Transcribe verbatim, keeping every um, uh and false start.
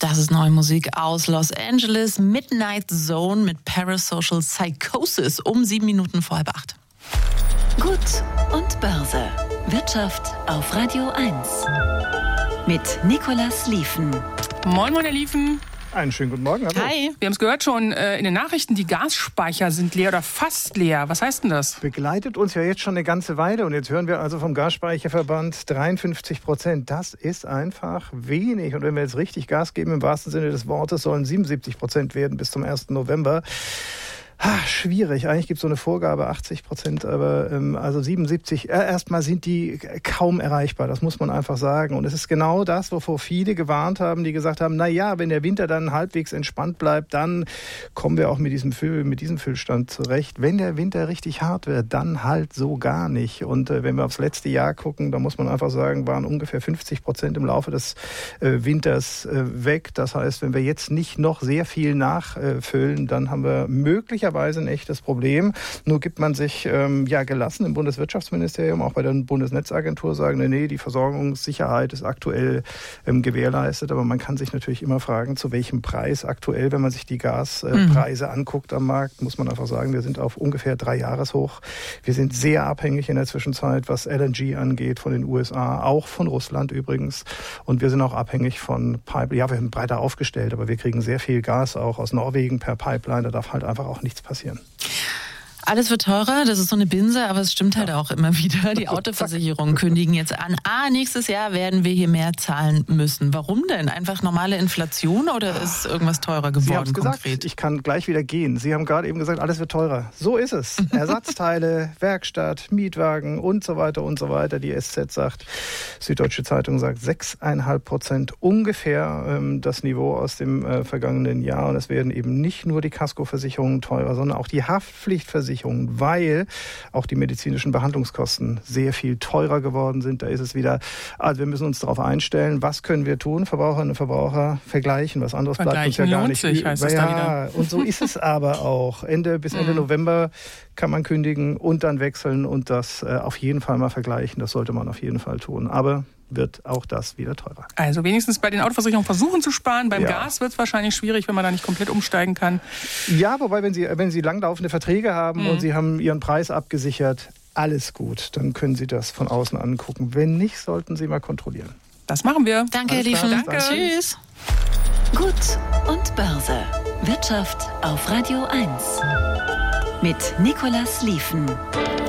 Das ist neue Musik aus Los Angeles. Midnight Zone mit Parasocial Psychosis um sieben Minuten vor halb acht. Gut und Börse. Wirtschaft auf Radio eins. Mit Nicolas Lieven. Moin, moin, Herr Lieven. Einen schönen guten Morgen. Hallo. Hi. Wir haben es gehört schon äh, in den Nachrichten, die Gasspeicher sind leer oder fast leer. Was heißt denn das? Begleitet uns ja jetzt schon eine ganze Weile. Und jetzt hören wir also vom Gasspeicherverband dreiundfünfzig Prozent. Das ist einfach wenig. Und wenn wir jetzt richtig Gas geben, im wahrsten Sinne des Wortes, sollen siebenundsiebzig Prozent werden bis zum ersten November. Ha, schwierig. Eigentlich gibt es so eine Vorgabe, achtzig Prozent, aber ähm, also siebenundsiebzig, äh, erstmal sind die kaum erreichbar, das muss man einfach sagen. Und es ist genau das, wovor viele gewarnt haben, die gesagt haben, na ja, wenn der Winter dann halbwegs entspannt bleibt, dann kommen wir auch mit diesem Füll, mit diesem Füllstand zurecht. Wenn der Winter richtig hart wird, dann halt so gar nicht. Und äh, wenn wir aufs letzte Jahr gucken, dann muss man einfach sagen, waren ungefähr fünfzig Prozent im Laufe des äh, Winters äh, weg. Das heißt, wenn wir jetzt nicht noch sehr viel nachfüllen, dann haben wir möglicherweise ein echtes Problem. Nur gibt man sich ähm, ja gelassen im Bundeswirtschaftsministerium, auch bei der Bundesnetzagentur sagen, nee, nee, die Versorgungssicherheit ist aktuell ähm, gewährleistet. Aber man kann sich natürlich immer fragen, zu welchem Preis aktuell, wenn man sich die Gaspreise äh, mhm. anguckt am Markt, muss man einfach sagen, wir sind auf ungefähr drei Jahreshoch. Wir sind sehr abhängig in der Zwischenzeit, was L N G angeht, von den U S A, auch von Russland übrigens. Und wir sind auch abhängig von Pipeline. Ja, wir sind breiter aufgestellt, aber wir kriegen sehr viel Gas auch aus Norwegen per Pipeline. Da darf halt einfach auch nichts passieren. Alles wird teurer, das ist so eine Binse, aber es stimmt halt auch immer wieder. Die Autoversicherungen kündigen jetzt an. Ah, nächstes Jahr werden wir hier mehr zahlen müssen. Warum denn? Einfach normale Inflation oder ist irgendwas teurer geworden? Sie haben es gesagt, konkret? Ich kann gleich wieder gehen. Sie haben gerade eben gesagt, alles wird teurer. So ist es. Ersatzteile, Werkstatt, Mietwagen und so weiter und so weiter. Die S Z sagt, Süddeutsche Zeitung sagt sechs Komma fünf Prozent ungefähr ähm, das Niveau aus dem äh, vergangenen Jahr. Und es werden eben nicht nur die Kaskoversicherungen teurer, sondern auch die Haftpflichtversicherungen, weil auch die medizinischen Behandlungskosten sehr viel teurer geworden sind. Da ist es wieder, also wir müssen uns darauf einstellen, was können wir tun, Verbraucherinnen und Verbraucher vergleichen, was anderes bleibt uns ja gar nicht. Sich, heißt es ja, da wieder. Und so ist es aber auch. Ende bis Ende November kann man kündigen und dann wechseln und das äh, auf jeden Fall mal vergleichen. Das sollte man auf jeden Fall tun. Aber wird auch das wieder teurer. Also wenigstens bei den Autoversicherungen versuchen zu sparen. Beim ja. Gas wird es wahrscheinlich schwierig, wenn man da nicht komplett umsteigen kann. Ja, wobei, wenn Sie, wenn Sie langlaufende Verträge haben mhm. und Sie haben Ihren Preis abgesichert, alles gut. Dann können Sie das von außen angucken. Wenn nicht, sollten Sie mal kontrollieren. Das machen wir. Danke, Herr Lieven. Danke. Tschüss. Gut und Börse. Wirtschaft auf Radio eins. Mit Nicolas Lieven.